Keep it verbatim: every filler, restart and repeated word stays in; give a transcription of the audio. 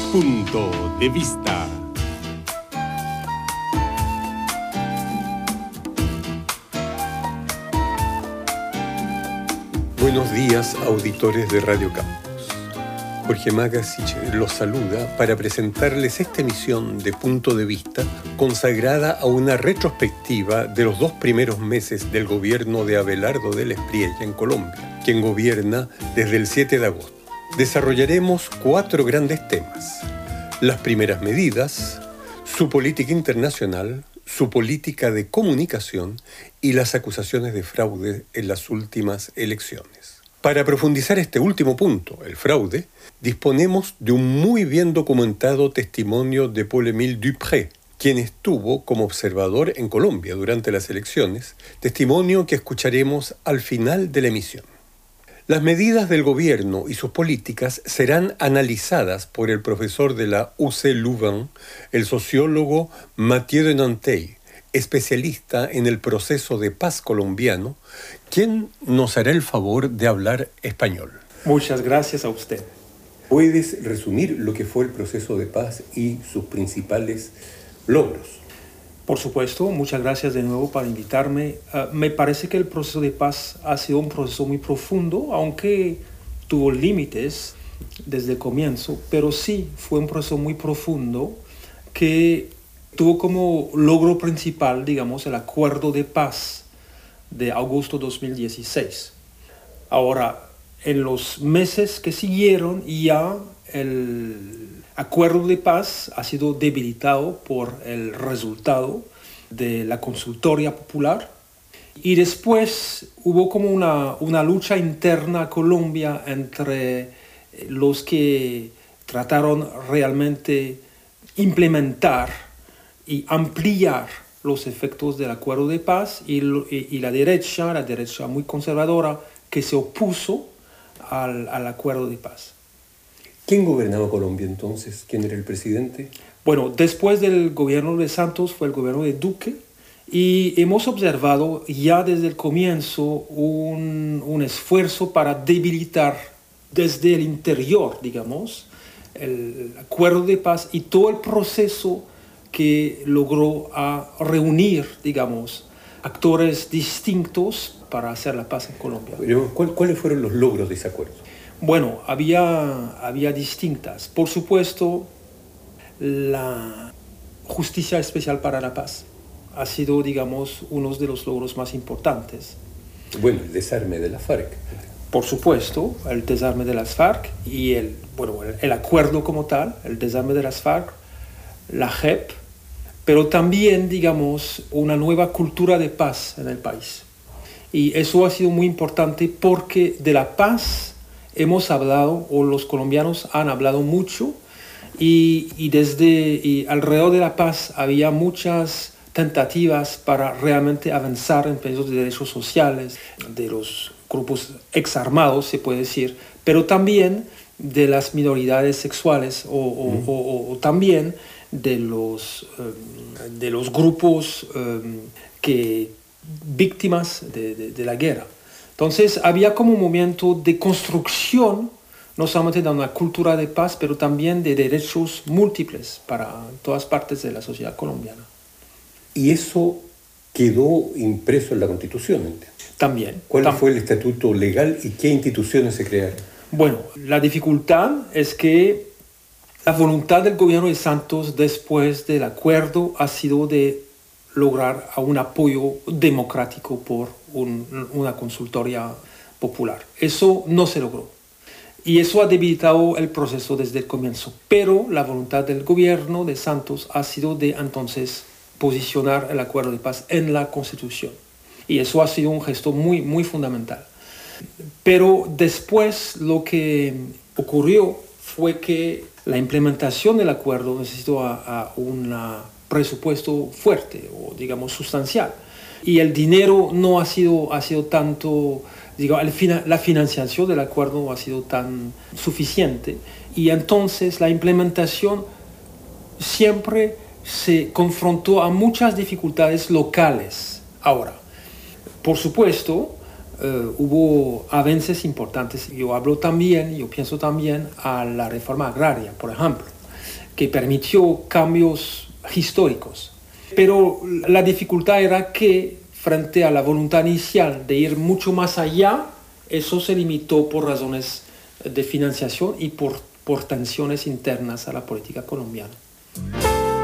Punto de Vista. Buenos días, auditores de Radio Campus. Jorge Makasich los saluda para presentarles esta emisión de Punto de Vista consagrada a una retrospectiva de los dos primeros meses del gobierno de Abelardo del Espriella en Colombia, quien gobierna desde el siete de agosto. Desarrollaremos cuatro grandes temas: las primeras medidas, su política internacional, su política de comunicación y las acusaciones de fraude en las últimas elecciones. Para profundizar este último punto, el fraude, disponemos de un muy bien documentado testimonio de Paul-Émile Dupré, quien estuvo como observador en Colombia durante las elecciones, testimonio que escucharemos al final de la emisión. Las medidas del gobierno y sus políticas serán analizadas por el profesor de la U C Louvain, el sociólogo Mathieu de Nanteuil, especialista en el proceso de paz colombiano, quien nos hará el favor de hablar español. Muchas gracias a usted. ¿Puedes resumir lo que fue el proceso de paz y sus principales logros? Por supuesto, muchas gracias de nuevo por invitarme. Uh, me parece que el proceso de paz ha sido un proceso muy profundo, aunque tuvo límites desde el comienzo, pero sí fue un proceso muy profundo que tuvo como logro principal, digamos, el acuerdo de paz de agosto de dos mil dieciséis. Ahora, en los meses que siguieron, ya el acuerdo de paz ha sido debilitado por el resultado de la consultoria popular. Y después hubo como una, una lucha interna a Colombia entre los que trataron realmente implementar y ampliar los efectos del acuerdo de paz y, y, y la derecha, la derecha muy conservadora, que se opuso al, al acuerdo de paz. ¿Quién gobernaba Colombia entonces? ¿Quién era el presidente? Bueno, después del gobierno de Santos fue el gobierno de Duque y hemos observado ya desde el comienzo un, un esfuerzo para debilitar desde el interior, digamos, el acuerdo de paz y todo el proceso que logró a reunir, digamos, actores distintos para hacer la paz en Colombia. ¿Cuál, ¿Cuáles fueron los logros de ese acuerdo? Bueno, había, había distintas. Por supuesto, la Justicia Especial para la Paz ha sido, digamos, uno de los logros más importantes. Bueno, el desarme de las FARC. Por supuesto, el desarme de las FARC y el, bueno, el, el acuerdo como tal, el desarme de las FARC, la J E P, pero también, digamos, una nueva cultura de paz en el país. Y eso ha sido muy importante porque de la paz hemos hablado, o los colombianos han hablado mucho, y, y desde y alrededor de la paz había muchas tentativas para realmente avanzar en términos de derechos sociales, de los grupos exarmados, se puede decir, pero también de las minoridades sexuales o, o, mm. o, o, o también de los, um, de los grupos um, que, víctimas de, de, de la guerra. Entonces había como un momento de construcción, no solamente de una cultura de paz, pero también de derechos múltiples para todas partes de la sociedad colombiana. ¿Y eso quedó impreso en la Constitución? También. ¿Cuál tam- fue el estatuto legal y qué instituciones se crearon? Bueno, la dificultad es que la voluntad del gobierno de Santos después del acuerdo ha sido de lograr un apoyo democrático por un, una consultoria popular. Eso no se logró. Y eso ha debilitado el proceso desde el comienzo. Pero la voluntad del gobierno de Santos ha sido de entonces posicionar el acuerdo de paz en la Constitución. Y eso ha sido un gesto muy, muy fundamental. Pero después lo que ocurrió fue que la implementación del acuerdo necesitó a, a un presupuesto fuerte o, digamos, sustancial. Y el dinero no ha sido, ha sido tanto, digamos, el fina, la financiación del acuerdo no ha sido tan suficiente. Y entonces la implementación siempre se confrontó a muchas dificultades locales. Ahora, por supuesto, Uh, hubo avances importantes. Yo hablo también, yo pienso también a la reforma agraria, por ejemplo. que permitió cambios históricos. Pero la dificultad era que, frente a la voluntad inicial de ir mucho más allá, eso se limitó por razones de financiación y por, por tensiones internas a la política colombiana.